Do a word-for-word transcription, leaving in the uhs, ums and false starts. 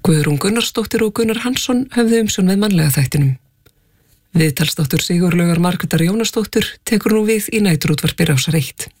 Guðrún Gunnarsdóttir og Gunnar Hansson höfðu umsjón með mannlega þættinum. Viðtalsdóttur Sigurlaugar Margrétar Jónasdóttur tekur nú við í næturútvarpi Rásar eitt.